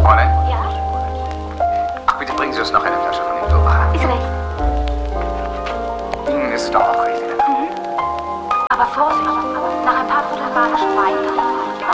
Fräulein? Ja? Ach, bitte bringen Sie uns noch eine Flasche von dem Dora. Ist recht. Ihnen ist es doch auch recht. Aber Vorsicht, nach ein paar Vierteln badischen Wein